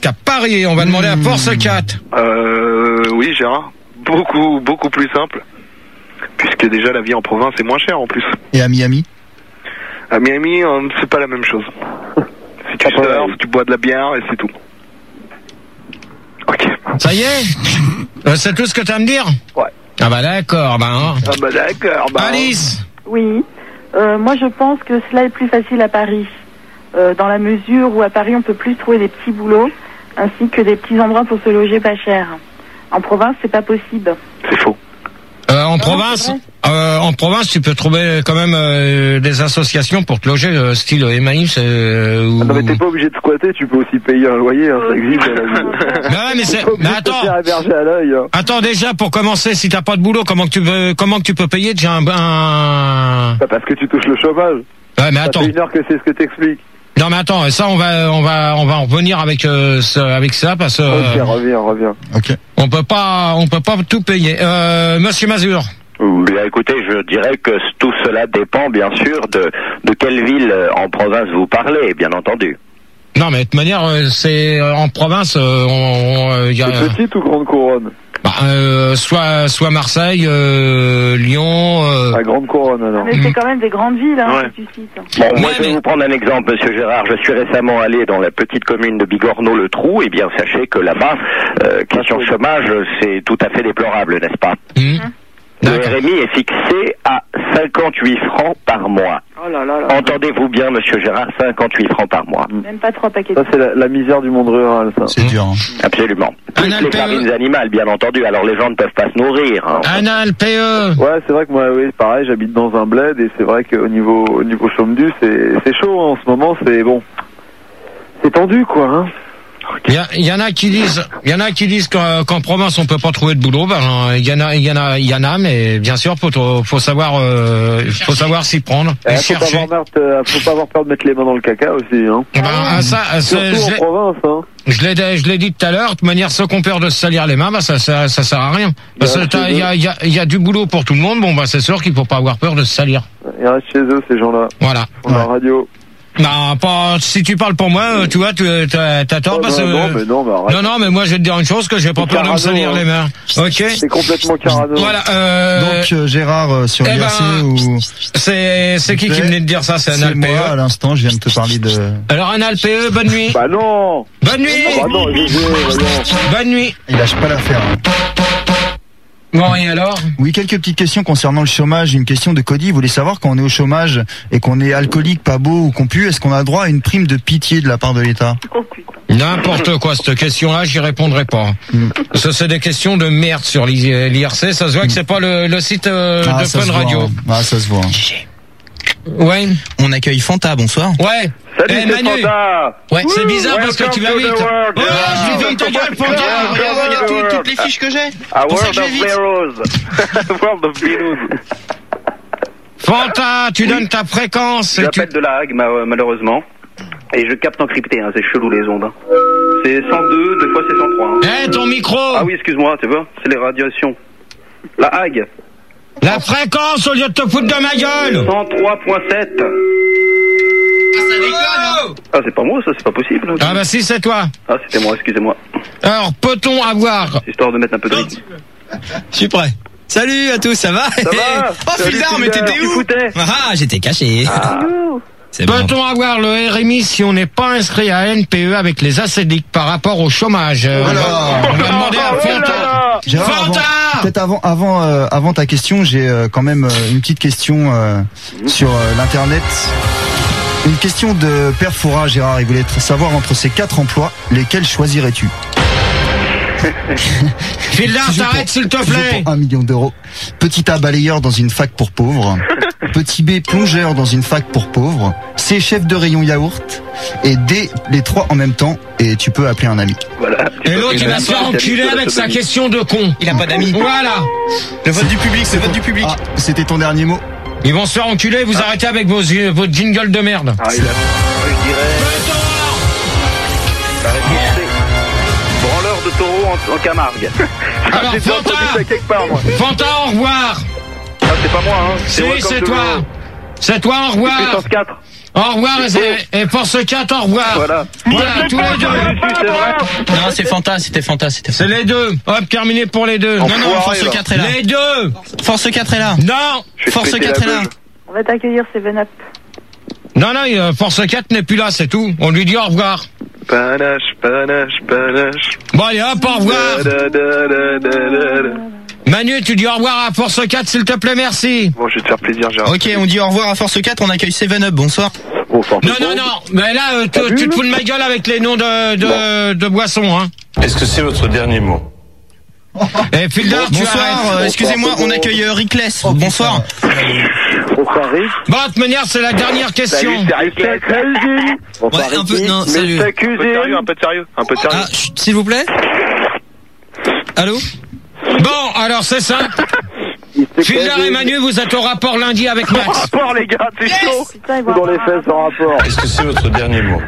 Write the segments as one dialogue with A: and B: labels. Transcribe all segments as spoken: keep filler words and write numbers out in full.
A: à Paris. On va demander à Force quatre.
B: Euh, oui, Gérard. Beaucoup, beaucoup plus simple. Puisque déjà la vie en province est moins chère en plus.
C: Et à Miami?
B: À Miami, euh, c'est pas la même chose. Si tu surfes, tu bois de la bière et c'est tout. Ok.
A: Ça y est? euh, C'est tout ce que tu as à me dire?
B: Ouais.
A: Ah bah d'accord, bah hein.
B: Ah bah d'accord, bah.
A: Alice?
D: Oui. Euh, moi, je pense que cela est plus facile à Paris. Euh, dans la mesure où à Paris, on peut plus trouver des petits boulots, ainsi que des petits endroits pour se loger pas cher. En province, c'est pas possible.
B: C'est faux.
A: Euh, en
D: Non,
A: province, euh, en province, tu peux trouver quand même euh, des associations pour te loger, euh, style Emmaüs. Euh, ou...
E: Ah non mais t'es pas obligé de squatter, tu peux aussi payer un loyer, hein, ça existe dans la vie.
A: Mais ouais, mais c'est. Mais attends.
E: À l'œil, hein.
A: Attends, déjà pour commencer, si t'as pas de boulot, comment que tu veux, comment que tu peux payer déjà un, un...
E: Bah parce que tu touches le chômage.
A: Ouais, mais
E: Ça
A: attends.
E: fait une heure que c'est ce que t'expliques.
A: Non, mais attends, ça on va, on va, on va en revenir avec euh, ça, avec ça parce que.
E: Ok,
A: euh,
E: reviens, reviens.
C: Ok.
A: On peut pas, on peut pas tout payer. Euh, Monsieur Mazur.
F: Bien, écoutez, je dirais que tout cela dépend, bien sûr, de, de quelle ville en province vous parlez, bien entendu.
A: Non, mais de toute manière, euh, c'est euh, en province, euh, on, on, y a,
E: C'est petite ou grande couronne?
A: bah, euh, soit, soit Marseille, euh, Lyon. Euh...
E: La grande couronne, alors.
D: Mais c'est quand même des grandes villes, hein,
B: Ouais.
D: que tu cites.
F: Bon, moi,
A: Ouais,
F: je vais
A: mais-
F: vous prendre un exemple, Monsieur Gérard. Je suis récemment allé dans la petite commune de Bigorneau-le-Trou. Eh bien, sachez que là-bas, euh, question chômage, c'est tout à fait déplorable, n'est-ce pas?
A: Hum.
F: Le
A: D'accord.
F: R M I est fixé à cinquante-huit francs par mois.
D: Oh là là là.
F: Entendez-vous bien, Monsieur Gérard, cinquante-huit francs par mois.
D: Même pas trois paquets de
E: Ça c'est la, la misère du monde rural, ça.
C: C'est dur. Hein.
F: Absolument.
A: Un
F: Plus les
A: L P E.
F: farines animales, bien entendu. Alors les gens ne peuvent pas se nourrir. Hein.
A: Un L P E.
E: Ouais, c'est vrai que moi, oui, pareil, j'habite dans un bled et c'est vrai qu'au niveau, au niveau chômage, c'est, c'est chaud hein, en ce moment, c'est bon. C'est tendu, quoi, hein.
A: Il y, a- il y en a qui disent, il y en a qui disent qu'en, qu'en province on peut pas trouver de boulot. Ben, il y en a, il y en a, il y en a, mais bien sûr, faut, faut savoir, euh, faut savoir s'y prendre et
E: Eh, faut, pas
A: chercher.
E: avoir peur de, faut pas avoir peur de mettre les mains dans le caca aussi, hein.
A: Ben, ah, ça, c'est-
E: Surtout
A: je
E: en
A: l'ai-
E: province, hein.
A: je l'ai, je l'ai dit tout à l'heure. De toute manière, ceux qui ont peur de se salir les mains, ben, ça, ça, ça sert à rien. Parce
E: Ouais,
A: que t'as-
E: c'est
A: il y a, il y a, il y a du boulot pour tout le monde. Bon, ben, c'est sûr qu'il faut pas avoir peur de se salir.
E: Ils restent chez eux, ces gens-là.
A: Voilà.
E: Pour la radio.
A: Non, pas, si tu parles pour moi, euh, tu vois, tu as, t'as tort
E: Oh,
A: parce que.
E: non, non, mais non, mais arrête.
A: Non, non, mais moi je vais te dire une chose, que j'ai pas peur de me
E: Carano,
A: salir
E: hein.
A: les mains. Ok.
E: C'est complètement carano.
A: Voilà. Euh,
C: Donc euh, Gérard euh, sur
A: eh
C: l'I R C
A: ben,
C: ou
A: c'est c'est qui qui venait de dire ça? C'est un
C: c'est moi à
A: L P E.
C: l'instant, je viens de te parler de.
A: Alors un L P E, bonne nuit.
E: Bah non.
A: Bonne nuit.
E: Bah non, G G, voyons.
A: Bonne nuit.
C: Il lâche pas l'affaire. Hein.
A: Bon, et alors?
C: Oui, quelques petites questions concernant le chômage. Une question de Cody. Il voulait savoir quand on est au chômage et qu'on est alcoolique, pas beau ou qu'on pue, est-ce qu'on a droit à une prime de pitié de la part de l'État?
D: Oh putain.
A: N'importe quoi, cette question-là, j'y répondrai pas. Parce que c'est des questions de merde sur l'I R C. Ça se voit que c'est pas le, le site euh,
C: Ah,
A: de
C: ça
A: Fun
C: se voit,
A: Radio.
C: hein. Ah, ça se voit. hein.
A: Ouais.
G: On accueille Fanta, bonsoir.
A: Ouais.
E: Salut,
A: Eh,
E: c'est
A: Manu.
E: Fanta.
G: Ouais.
A: C'est bizarre parce que tu vas
B: Welcome
A: vite.
B: to the world.
A: Oh, je lui fais ta gueule, Fanta.
G: Regarde, regarde tout- toutes les fiches que j'ai.
B: A
G: Pour ça
B: world
G: que je vais
B: of
G: vite.
B: heroes. World of heroes.
A: Fanta, tu donnes ta fréquence. et tu-
H: J'appelle de la Hague, ma- malheureusement. Et je capte encrypté, hein, c'est chelou les ondes. hein. C'est cent deux, deux fois c'est cent trois. hein.
A: Eh, ton micro.
H: Ah oui, excuse-moi, tu vois, c'est les radiations. La Hague,
A: La fréquence au lieu de te foutre de ma gueule.
H: cent trois virgule sept. Ah, c'est pas moi, ça, c'est pas possible.
A: Ah bah si, c'est toi.
H: Ah, c'était moi, excusez-moi.
A: Alors, peut-on avoir...
H: Histoire de mettre un peu de rythme.
G: Je suis prêt. Salut à tous, ça va?
H: Ça va?
G: Oh,
H: Salut,
G: Fildar, mais
H: Fildar,
G: t'étais
H: tu
G: où?
H: foutais?
G: Ah, j'étais caché. C'est bon.
A: Peut-on avoir le R M I si on n'est pas inscrit à N P E avec les assédiques par rapport au chômage? Euh,
C: Voilà.
A: On va demander à Fanta.
C: Gérard, avant-
A: Fanta.
C: peut-être avant, avant, euh, avant ta question, j'ai euh, quand même euh, une petite question euh, sur euh, l'internet. Une question de Père Foura, Gérard. Il voulait te savoir entre ces quatre emplois, lesquels choisirais-tu?
A: Fildar,
C: Toujours
A: t'arrêtes
C: pour-
A: s'il te
C: toujours
A: plaît.
C: pour un million d'euros. Petit A, balayeur dans une fac pour pauvres. Petit B, plongeur dans une fac pour pauvres. C, chef de rayon yaourt. Et D, les trois en même temps. Et tu peux appeler un ami.
H: Voilà.
A: Et l'autre, il va se faire enculer avec sa question de con.
G: Il a pas d'amis.
A: Voilà.
G: Le vote du public, c'est le vote du public.
C: Ah, c'était ton dernier mot?
A: Ils vont se faire enculer, vous arrêtez avec vos, vos jingles de merde.
H: Ah, il a... Je dirais... La réponse c'est... Branleur de taureau en, en Camargue.
A: Alors,
H: J'ai déjà entendu
A: Fanta.
H: ça quelque part, moi.
A: Fanta, au revoir.
H: Ah, c'est pas moi, hein.
A: Si,
H: Welcome
A: c'est
H: to
A: toi.
H: the world.
A: C'est toi, au revoir.
H: Puissance quatre.
A: Au revoir, et, et Force quatre, au revoir.
B: Voilà.
A: Voilà, tous les deux.
G: Non, c'est Fanta, c'était Fanta, c'était
A: C'est
G: Fanta.
A: les deux. Hop, terminé pour les deux.
G: Non, non, Force quatre est là.
A: Les deux.
G: Force quatre est là.
A: Non.
G: Force quatre est là.
D: On va t'accueillir, Seven Up.
A: Non, non, euh, Force quatre n'est plus là, c'est tout. On lui dit au revoir.
B: Panache, panache, panache.
A: Bon, allez, hop, au revoir.
B: Da, da, da, da, da, da.
A: Manu, tu dis au revoir à Force quatre, s'il te plaît, merci.
B: Bon, je vais te faire plaisir, Gérard.
G: Ok, on dit au revoir à Force quatre, on accueille Seven Up, bonsoir.
E: Bonsoir.
A: Non, non, non, mais là, euh, tu, tu te fous de ma gueule avec les noms de, de, de boissons, hein.
I: Est-ce que c'est votre dernier mot?
A: Eh, Fildar, tu
G: Bonsoir,
A: arrêtes.
G: euh, excusez-moi, on accueille euh, Rickless. Bonsoir.
E: Bonsoir Rick.
A: Bon, de toute manière, c'est la dernière question.
E: Salut, c'est Rick. Salut. Bonsoir
G: Ouais, un peu,
E: Ricky.
G: non,
E: Mais
G: salut.
B: Un peu de sérieux, un peu de sérieux, un peu de sérieux.
G: Ah, chut, s'il vous plaît. Allô?
A: Bon, alors c'est simple. Fildar et Manu, vous êtes au rapport lundi avec Max.
B: Rapport, les gars, c'est chaud.
D: Putain, ils vont
E: Dans les
D: avoir
E: fesses en rapport.
I: Est-ce que c'est votre dernier mot?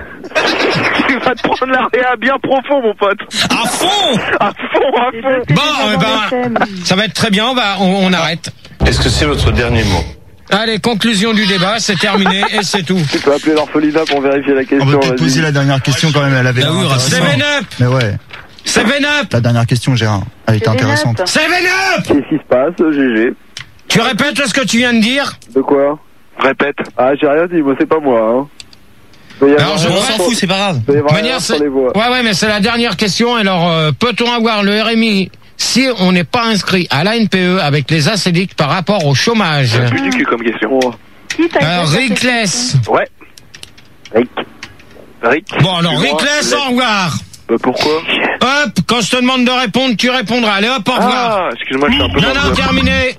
B: Tu vas te prendre la réa bien profond, mon pote.
G: À fond!
B: À fond, à fond.
A: Bon, eh ben, ça va être très bien, on va, on, on arrête.
I: Est-ce que c'est votre dernier mot?
A: Allez, conclusion du débat, c'est terminé et c'est tout.
E: Tu peux appeler l'orphelinat pour vérifier la
C: On
E: question.
C: peut peut-être
E: vas-y.
C: poser la dernière question quand même, elle avait
G: Bah
C: l'air
G: oui,
C: intéressante.
A: Seven Up.
C: Mais ouais,
A: Seven Up.
C: la dernière question, Gérard, elle était
D: Seven Up.
C: intéressante.
A: Seven Up.
E: Qu'est-ce qui se passe, G G?
A: Tu répètes ce que tu viens de dire?
E: De quoi?
B: Répète.
E: Ah, j'ai rien dit, moi c'est pas moi, hein. Doit y
A: Alors,
E: avoir
A: je
E: un
G: On
A: Ouais.
G: s'en
E: sur-
G: fout, c'est pas grave.
E: doit y avoir
A: De manière,
E: un sur
A: c'est-
E: les voies.
A: Ouais, ouais, mais c'est la dernière question. Alors, euh, peut-on avoir le R M I si on n'est pas inscrit à l'A N P E avec les A C D I C par rapport au chômage?
B: C'est plus du cul comme question.
E: Oh,
D: Qui t'a
A: Alors,
D: fait cette
A: Rickless.
B: Ouais.
E: Rick.
B: Rick.
A: Bon, alors,
B: Excuse-moi,
A: Rickless,
B: laisse-
A: au revoir.
B: Bah, pourquoi?
A: Hop, quand je te demande de répondre, tu répondras. Allez, hop, au revoir.
B: Ah, excuse-moi, je suis un peu
A: Non,
B: dans
A: non,
B: le-
A: terminé.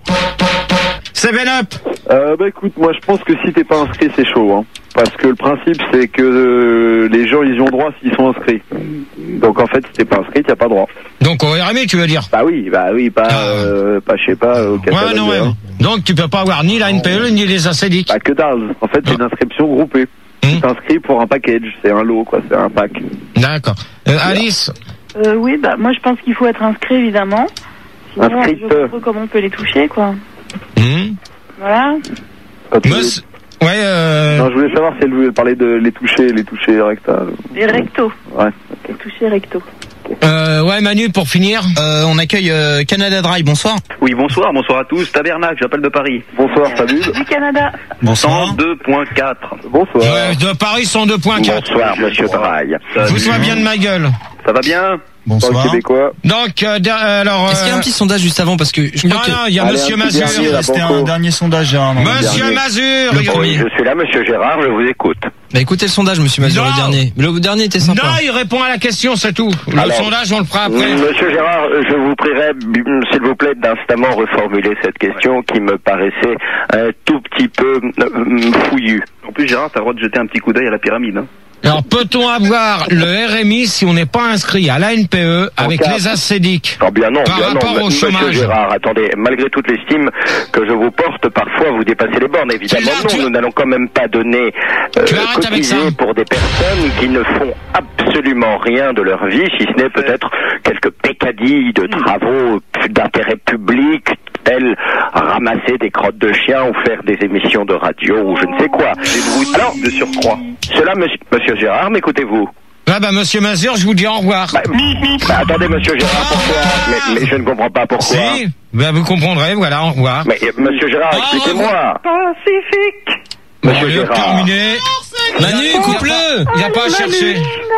A: Seven Up.
E: Euh, bah écoute, moi je pense que si t'es pas inscrit, c'est chaud, hein. Parce que le principe, c'est que euh, les gens, ils y ont droit s'ils sont inscrits. Donc en fait, si t'es pas inscrit, t'as pas droit.
A: Donc, au R M I, tu veux dire?
E: Bah oui, bah oui, pas,
A: Ah.
E: euh, pas, je sais pas, au
A: Ouais,
E: catalogue.
A: non, ouais.
E: hein.
A: Donc, tu peux pas avoir ni la N P E, ni les A C D I C.
E: Bah que dalle. En fait, c'est une inscription groupée.
A: Hum.
E: Tu t'inscris pour un package, c'est un lot, quoi, c'est un pack.
A: D'accord. Euh, Alice.
D: Euh, oui, bah moi je pense qu'il faut être inscrit évidemment. Sinon,
E: Inscrite.
D: je vois pas trop comment on peut les toucher, quoi.
A: Hmm.
D: Voilà.
E: Quand tu-
A: Monsieur- Ouais, euh...
E: Non, je voulais savoir si elle voulait parler de les toucher, les toucher rectales.
D: Les rectos.
E: Ouais.
D: Les toucher rectos.
A: Euh, ouais, Manu, pour finir.
G: Euh, on accueille euh, Canada Dry, bonsoir.
H: Oui, bonsoir, bonsoir à tous. Tabernacle, j'appelle de Paris.
E: Bonsoir, salut.
D: Du Canada.
G: Bonsoir.
H: cent deux point quatre.
E: Bonsoir.
A: Ouais, de Paris, cent deux point quatre.
F: Bonsoir, monsieur Draille.
A: Vous soyez bien de ma gueule.
H: Ça va bien?
E: Pas
C: Bonsoir.
E: québécois.
A: Donc, euh, der- euh, alors...
G: Est-ce qu'il y a un
A: euh,
G: petit sondage juste avant parce que je
A: Non,
G: crois que...
A: non, il y a
E: Allez,
A: Monsieur
E: un petit
A: Mazur.
E: dernier, là.
C: C'était
E: Banco.
C: un dernier sondage, Gérard. non,
A: Monsieur
E: dernier.
A: Mazur.
G: Le
A: il-
G: premier.
F: Oui, je suis là, monsieur Gérard, je vous écoute.
G: Bah écoutez le sondage, monsieur Mazur,
A: Non.
G: le dernier. Mais le dernier était
A: Non,
G: sympa.
A: il répond à la question, c'est tout. Le
F: Alors,
A: sondage, on le fera après.
F: Monsieur Gérard, je vous prierai, s'il vous plaît, d'instamment reformuler cette question qui me paraissait un tout petit peu euh, fouillue.
H: En plus, Gérard, t'as le droit de jeter un petit coup d'œil à la pyramide. Hein.
A: Alors, peut-on avoir le R M I si on n'est pas inscrit à l'A N P E avec
F: cas-
A: les A C D I C?
F: Oh bien non,
A: Par
F: bien
A: rapport
F: non,
A: au
F: monsieur
A: chômage.
F: Gérard, attendez, malgré toute l'estime que je vous porte, parfois vous dépassez les bornes, évidemment.
A: Gérard,
F: Non,
A: tu-
F: nous n'allons quand même pas donner euh,
A: Tu arrêtes avec ça.
F: cotiser pour des personnes qui ne font absolument rien de leur vie, si ce n'est peut-être quelques peccadilles de travaux d'intérêt public, tels ramasser des crottes de chiens ou faire des émissions de radio ou je ne sais quoi. Alors,
H: De surcroît.
F: cela, monsieur, monsieur Gérard, m'écoutez-vous?
A: Ah bah, Monsieur Mazur, je vous dis au revoir.
F: Bah, bah, attendez, monsieur Gérard, pourquoi mais, mais je ne comprends pas pourquoi.
A: Si, ben vous comprendrez, voilà, au revoir.
F: Mais, euh, monsieur Gérard,
A: Ah,
F: expliquez-moi.
B: Pacifique.
F: Monsieur
A: Bon, allez, hop,
F: Gérard.
A: terminé.
G: Manu, coupe-le.
A: Il n'y a pas à chercher.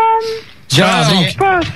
G: Gérard, donc.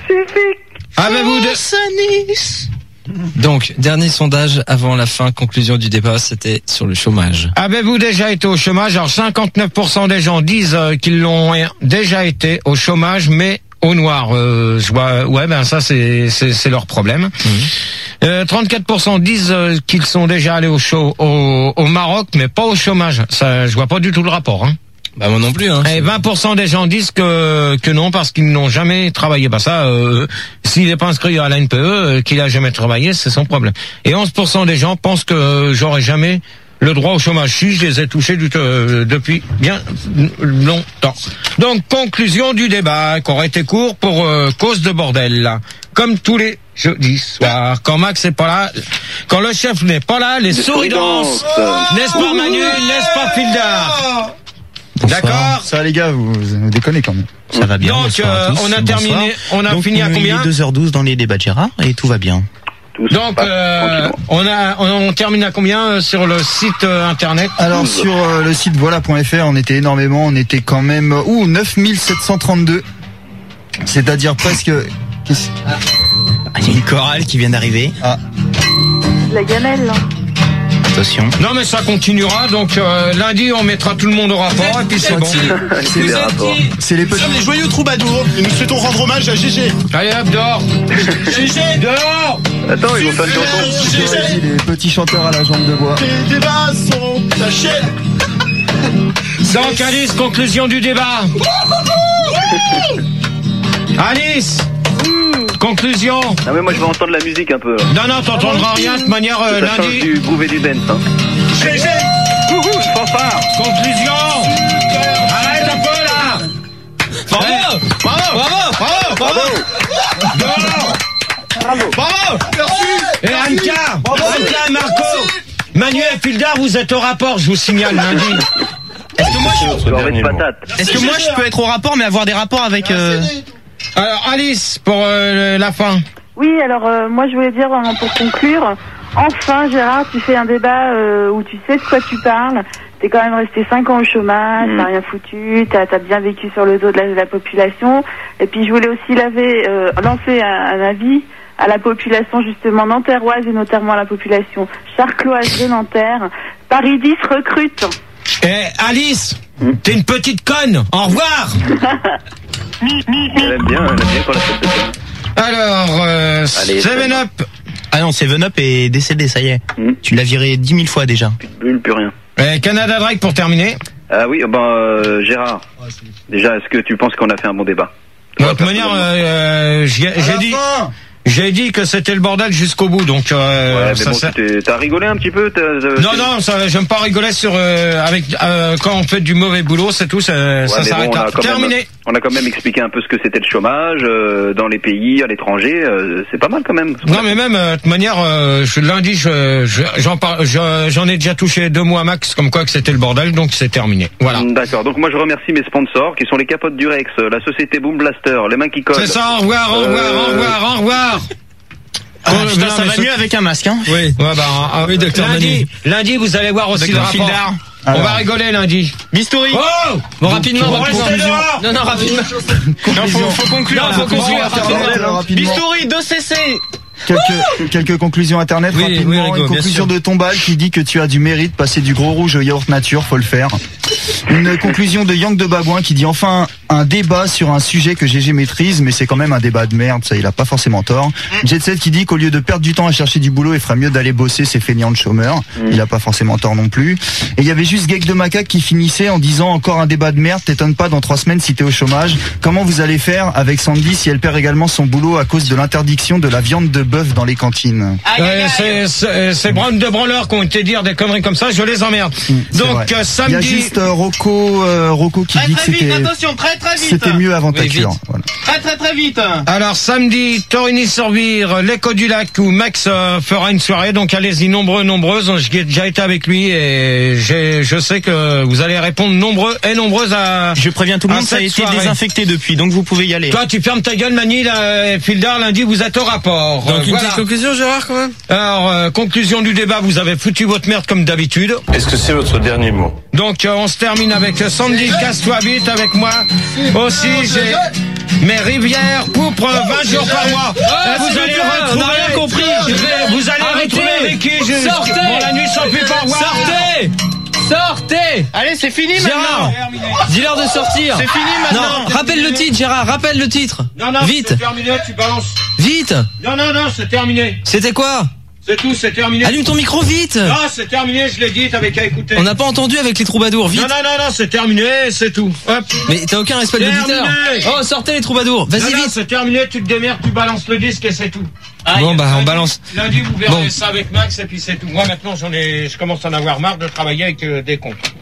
A: Avez-vous de...
G: Donc, dernier sondage avant la fin, conclusion du débat, c'était sur le chômage.
A: Avez-vous déjà été au chômage? Alors, cinquante-neuf pour cent des gens disent euh, qu'ils l'ont déjà été au chômage, mais au noir. Euh, je vois, ouais, ben ça, c'est c'est c'est leur problème. Euh, trente-quatre pour cent disent euh, qu'ils sont déjà allés au, chaud, au au Maroc, mais pas au chômage. Ça, je vois pas du tout le rapport. Hein.
G: Bah moi non plus, hein.
A: Et vingt pour cent des gens disent que que non parce qu'ils n'ont jamais travaillé. Bah ça, euh, s'il n'est pas inscrit à la N P E, euh, qu'il a jamais travaillé, c'est son problème. Et onze pour cent des gens pensent que euh, j'aurais jamais le droit au chômage. Si, je les ai touchés du, euh, depuis bien longtemps. Donc conclusion du débat, qui aurait été court pour euh, cause de bordel. Là. Comme tous les jeudis soirs, quand Max n'est pas là, quand le chef n'est pas là, les souris dansent. N'est-ce pas Manu, n'est-ce pas Fildar? D'accord.
C: Ça les gars, vous, vous déconnez quand même.
J: Ça va bien.
A: Donc euh, on a terminé, on a
J: Donc,
A: fini à combien?
J: Il est deux heures douze dans les débats de Gérard et tout va bien.
A: Donc euh, on a on, on termine à combien euh, sur le site euh, internet?
C: Alors sur euh, le site voilà point F R, on était énormément, on était quand même ouh neuf mille sept cent trente-deux. C'est-à-dire presque qu'est-ce...
J: Ah, il y a une chorale qui vient d'arriver.
C: Ah.
D: La gamelle, là.
J: Attention.
A: Non mais ça continuera, donc euh, lundi on mettra tout le monde au rapport et puis c'est bon.
E: C'est des rapports.
C: C'est les
K: Nous
C: petits.
K: sommes les joyeux troubadours et nous souhaitons rendre hommage à Gégé.
A: Allez hop, dehors.
K: Gégé,
A: Dehors.
E: Attends, ils vont faire une chanson.
C: Vas-y, les petits chanteurs à la jambe de bois.
K: les débats sont tachés.
A: Donc Alice, conclusion du débat. Alice, conclusion.
H: Ah mais moi je vais entendre la musique un peu.
A: Non, non, t'entendras rien de toute manière euh,
H: Ça change
A: lundi.
H: du groove et du dance. Hein.
A: Gégé.
H: Wouhou, fanfare.
A: Conclusion. Arrête un peu là.
G: Bravo, bravo, bravo, bravo, bravo.
A: Dehors.
K: Bravo.
A: Bravo.
K: Merci.
A: Et Anka, Anka et Marco, Manuel Fildar, vous êtes au rapport, je vous signale lundi.
J: Est-ce que moi,
I: C'est votre
H: Tu aurais
I: dernier
H: de
I: mot.
H: patate.
J: est-ce que moi je peux être au rapport mais avoir des rapports avec euh...
A: Alors Alice, pour euh, la fin.
D: Oui, alors euh, moi je voulais dire euh, pour conclure, enfin Gérard, tu fais un débat euh, où tu sais de quoi tu parles. T'es quand même resté cinq ans au chômage,
H: Mm.
D: t'as rien foutu, t'as as bien vécu sur le dos de la, de la population. Et puis je voulais aussi laver, euh, lancer un, un avis à la population justement nanterroise et notamment à la population charcloise de Nanterre. Paris dix recrute.
A: Eh Alice, t'es une petite conne. Au revoir.
H: Elle aime bien, elle aime bien quand la fête se fait.
A: Alors, euh,
H: Allez,
A: Seven Up.
J: Ah non, Seven Up est décédé, ça y est.
H: Mm.
J: Tu l'as viré dix mille fois déjà.
H: Plus de bulles, plus rien.
A: Et Canada Drake pour terminer.
H: Ah oui, ben euh, Gérard. Déjà, est-ce que tu penses qu'on a fait un bon débat?
A: De toute manière, euh, euh, j'ai j'ai dit, j'ai dit que c'était le bordel jusqu'au bout, donc euh,
H: Ouais, mais
A: ça,
H: bon,
A: ça-
H: tu t'es- t'as rigolé un petit peu t'as- t'as-
A: Non, non, ça, j'aime pas rigoler sur euh, avec euh, quand on fait du mauvais boulot, c'est tout, ça,
H: Ouais,
A: ça
H: mais
A: s'arrête
H: bon, on
A: là.
H: a quand
A: Terminé.
H: même, on a quand même expliqué un peu ce que c'était le chômage euh, dans les pays, à l'étranger. euh, c'est pas mal quand même.
A: Non, mais même euh, de toute manière, euh, je, lundi, je, je- j'en parle, je- j'en ai déjà touché deux mois max, comme quoi que c'était le bordel, donc c'est terminé. Voilà.
H: D'accord. Donc moi je remercie mes sponsors qui sont les capotes du Rex, la société Boom Blaster, les mains qui collent.
A: C'est ça. Au revoir, au revoir, au revoir, au revoir.
J: Ah,
A: Oh,
J: putain,
A: non,
J: ça
A: mais
J: va
A: ce-
J: mieux avec un masque, hein.
G: Oui.
A: Ouais, bah, ah,
G: Oui, docteur
A: lundi, lundi, vous allez voir aussi le
J: Docteur
A: rapport.
J: Fildar.
A: On
C: Alors.
A: va rigoler lundi.
J: Bistouri.
A: Oh
G: Bon, rapidement,
A: Bon,
G: rapidement.
A: restez dehors.
G: Non, non, rapidement.
J: Non, faut, faut conclure.
A: Non,
J: là.
A: faut conclure.
C: Bon,
A: rapidement.
C: rapidement, rapidement.
J: Bistouri, deux C C.
C: Quelques, quelques conclusions internet
G: Oui,
C: rapidement.
G: oui, Rigo,
C: Une
G: bien
C: conclusion
G: sûr.
C: de Tombal qui dit que tu as du mérite, passer du gros rouge au yaourt nature, faut le faire. Une conclusion de Yang de Babouin qui dit enfin un débat sur un sujet que G G maîtrise, mais c'est quand même un débat de merde, ça il a pas forcément tort. Jet Set qui dit qu'au lieu de perdre du temps à chercher du boulot, il ferait mieux d'aller bosser ces feignants de chômeurs. Il a pas forcément tort non plus. Et il y avait juste Geek de Macaque qui finissait en disant encore un débat de merde, t'étonnes pas dans trois semaines si t'es au chômage. Comment vous allez faire avec Sandy si elle perd également son boulot à cause de l'interdiction de la viande de bœuf dans les cantines?
A: Euh, c'est- c'est c'est Brown de branleurs qui ont été dire des conneries comme ça, je les emmerde.
C: C'est
A: Donc
C: vrai.
A: euh,
C: Il y a
A: samedi.
C: juste euh, Rocco, euh, Rocco qui dit que c'était
K: attention, très très vite.
C: c'était mieux avant ta
G: Oui,
C: cure.
G: vite.
C: Voilà.
K: Très très très vite.
A: Alors samedi, Torigny-sur-Vire, l'Écho du Lac où Max euh, fera une soirée. Donc allez-y nombreux, nombreuses. J'ai déjà été avec lui et j'ai- je sais que vous allez répondre nombreux et nombreuses à.
J: Je préviens tout le
A: à
J: monde, ça a
A: cette
J: été
A: soirée.
J: désinfecté depuis, donc vous pouvez y aller.
A: Toi, tu fermes ta gueule, Mani, là, Fildar, lundi, vous êtes au rapport.
G: Donc
A: Euh,
G: une
A: voilà.
G: petite conclusion, Gérard, quand même.
A: Alors, euh, conclusion du débat, vous avez foutu votre merde comme d'habitude.
I: Est-ce que c'est votre dernier mot?
A: Donc, euh, on se termine avec euh, Sandy, casse-toi vite avec moi. Aussi, j'ai mes rivières pourpres vingt jours par mois.
G: Ah,
A: Et vous
G: s'il vous
A: allez
G: plaît, on
A: retrouver.
G: n'a rien compris.
A: Je vais- Vous allez
G: Arrêtez.
A: retrouver avec qui je.
G: Sortez.
A: Bon, la nuit sans plus pas voir.
G: Sortez. Sortez.
J: Allez, c'est fini
G: Gérard, dis-leur de sortir.
J: C'est fini maintenant.
G: Non, rappelle le titre, Gérard, rappelle le titre.
A: Non, non,
G: Vite,
A: c'est terminé, tu balances.
G: vite.
A: Non, non, non, c'est terminé.
G: C'était quoi?
A: C'est tout, c'est terminé.
G: Allume ton micro vite.
A: Non, c'est terminé, je l'ai dit, t'avais qu'à écouter.
G: On n'a pas entendu avec les troubadours, vite.
A: Non, non, non, non, c'est terminé, c'est tout. Hop.
G: Mais t'as aucun respect de l'auditeur.
A: Terminé.
G: Oh, sortez les troubadours.
A: Non,
G: Vas-y,
A: non,
G: vite.
A: c'est terminé, tu te démerdes, tu balances le disque et c'est tout.
G: Bon, bah, on
A: Lundi-
G: balance.
A: Lundi, vous verrez
G: Bon.
A: ça avec Max et puis c'est tout. Moi, maintenant, j'en ai, je commence à en avoir marre de travailler avec euh, des cons.